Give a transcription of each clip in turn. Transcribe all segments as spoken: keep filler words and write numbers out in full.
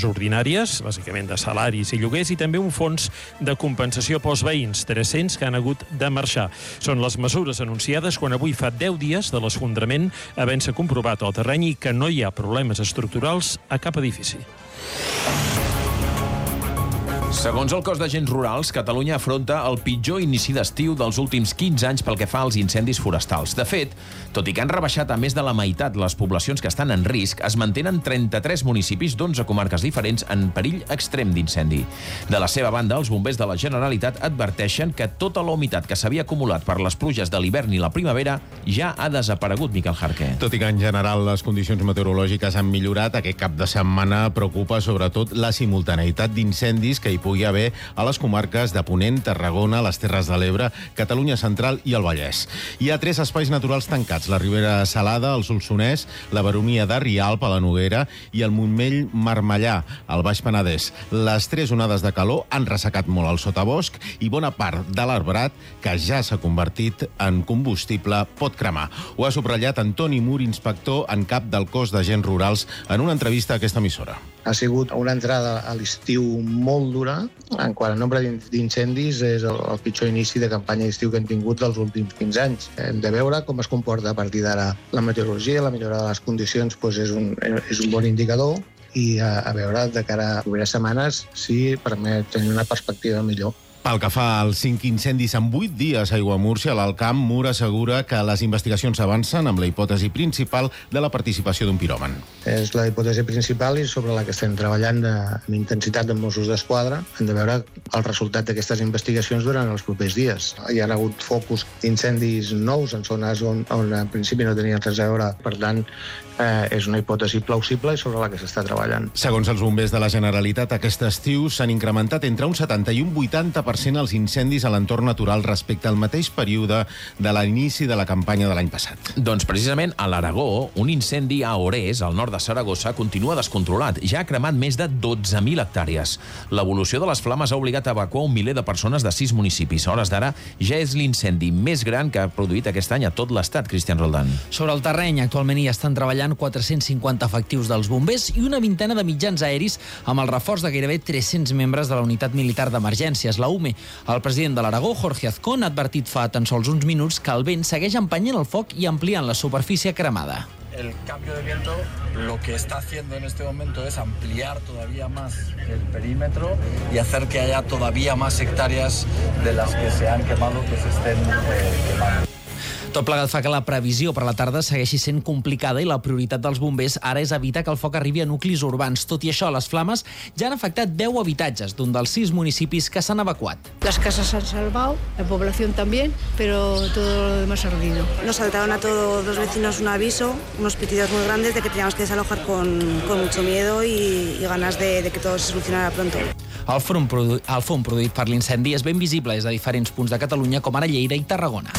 ordinàries, bàsicament de salaris i lloguers, i també un fons de compensació pels veïns, tres-cents que han hagut de marxar. Són les mesures anunciades quan avui fa deu dies de l'esfondrament, havent-se comprovat al terreny i que no hi ha problemes estructurals a cap edifici. Segons el cos d'agents rurals, Catalunya afronta el pitjor inici d'estiu dels últims quinze anys pel que fa als incendis forestals. De fet, tot i que han rebaixat a més de la meitat les poblacions que estan en risc, es mantenen trenta-tres municipis d'onze comarques diferents en perill extrem d'incendi. De la seva banda, els bombers de la Generalitat adverteixen que tota la humitat que s'havia acumulat per les pluges de l'hivern i la primavera ja ha desaparegut, Miquel Jarque. Tot i que en general les condicions meteorològiques han millorat, aquest cap de setmana preocupa sobretot la simultaneïtat d'incendis que hi pugui haver a les comarques de Ponent, Tarragona, les Terres de l'Ebre, Catalunya Central i el Vallès. Hi ha tres espais naturals tancats: la Ribera Salada, el Solsonès, la Baronia de Rialp, a la Noguera, i el Montmell Marmellà, al Baix Penedès. Les tres onades de calor han ressecat molt el sotabosc i bona part de l'arbrat, que ja s'ha convertit en combustible, pot cremar. Ho ha subratllat Antoni Mur, inspector en cap del cos d'agents rurals, en una entrevista a aquesta emissora. Ha sigut una entrada a l'estiu molt dura. En quant a nombre d'incendis, és el, el pitjor inici de campanya d'estiu que hem tingut dels últims quinze anys. Hem de veure com es comporta a partir d'ara la meteorologia, la millora de les condicions doncs és, un, és un bon indicador, i a, a veure de cara a les properes setmanes si permet tenir una perspectiva millor. Pel que fa als cinc incendis en vuit dies a Aiguamúrcia, l'Alt Camp, Mur assegura que les investigacions avancen amb la hipòtesi principal de la participació d'un piròman. És la hipòtesi principal i sobre la que estem treballant de, amb intensitat de Mossos d'Esquadra. Hem de veure el resultat d'aquestes investigacions durant els propers dies. Hi ha hagut focus d'incendis nous en zones on, on en principi no tenien res a veure. Per tant, eh, és una hipòtesi plausible i sobre la que s'està treballant. Segons els bombers de la Generalitat, aquest estiu s'han incrementat entre un setanta i un vuitanta per cent els incendis a l'entorn natural respecte al mateix període de l'inici de la campanya de l'any passat. Doncs precisament a l'Aragó, un incendi a Orés, al nord de Saragossa, continua descontrolat. Ja ha cremat més de dotze mil hectàrees. L'evolució de les flames ha obligat a evacuar un miler de persones de sis municipis. A hores d'ara ja és l'incendi més gran que ha produït aquest any a tot l'estat, Cristian Roldán. Sobre el terreny, actualment hi estan treballant quatre-cents cinquanta efectius dels bombers i una vintena de mitjans aeris amb el reforç de gairebé tres-cents membres de la unitat militar d'emergències, la U M E. El president de l'Aragó, Jorge Azcón, ha advertit fa tan sols uns minuts que el vent segueix empenyent el foc i ampliant la superfície cremada. El cambio de viento lo que está haciendo en este momento es ampliar todavía más el perímetro y hacer que haya todavía más hectáreas de las que se han quemado que se estén eh, quemando. Tot plegat fa que la previsió per la tarda segueixi sent complicada i la prioritat dels bombers ara és evitar que el foc arribi a nuclis urbans. Tot i això, les flames ja han afectat deu habitatges d'un dels sis municipis que s'han evacuat. Las casas se han salvado, la población también, pero todo lo demás ha ardido. Nos saltaron a todos los vecinos un aviso, unos pitidos muy grandes de que teníamos que desalojar con, con mucho miedo y, y ganas de, de que todo se solucionara pronto. El fum, produ el fum produït per l'incendi és ben visible des de diferents punts de Catalunya, com ara Lleida i Tarragona.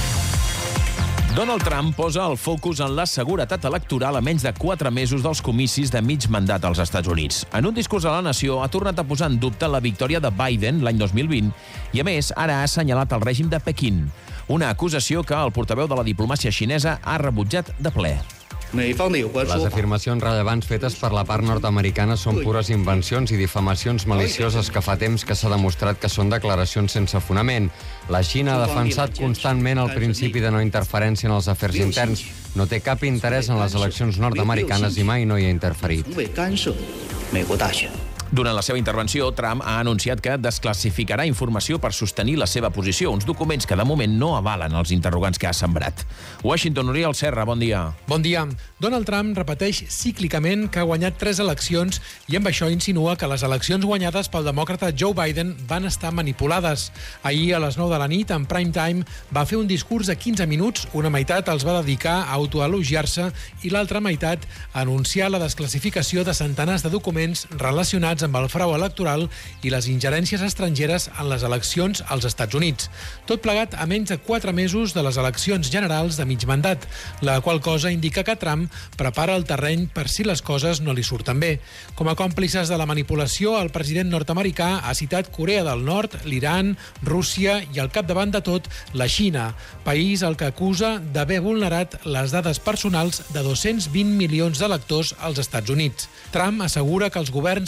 Donald Trump posa el focus en la seguretat electoral a menys de quatre mesos dels comicis de mig mandat als Estats Units. En un discurs a la nació ha tornat a posar en dubte la victòria de Biden l'any dos mil vint i, a més, ara ha assenyalat el règim de Pequín, una acusació que el portaveu de la diplomàcia xinesa ha rebutjat de ple. Les afirmacions rellevants fetes per la part nord-americana són pures invencions i difamacions malicioses que fa temps que s'ha demostrat que són declaracions sense fonament. La Xina ha defensat constantment el principi de no interferència en els afers interns. No té cap interès en les eleccions nord-americanes i mai no hi ha interferit. Durant la seva intervenció, Trump ha anunciat que desclassificarà informació per sostenir la seva posició, uns documents que de moment no avalen els interrogants que ha sembrat. Washington, Oriol Serra, bon dia. Bon dia. Donald Trump repeteix cíclicament que ha guanyat tres eleccions i amb això insinua que les eleccions guanyades pel demòcrata Joe Biden van estar manipulades. Ahir a les nou de la nit, en prime time, va fer un discurs de quinze minuts, una meitat els va dedicar a autoelogiar-se i l'altra meitat a anunciar la desclassificació de centenars de documents relacionats amb el frau electoral i les ingerències estrangeres en les eleccions als Estats Units. Tot plegat a menys de quatre mesos de les eleccions generals de mig mandat, la qual cosa indica que Trump prepara el terreny per si les coses no li surten bé. Com a còmplices de la manipulació, el president nord-americà ha citat Corea del Nord, l'Iran, Rússia i al capdavant de tot, la Xina, país al que acusa d'haver vulnerat les dades personals de dos-cents vint milions d'electors als Estats Units. Trump assegura que els governs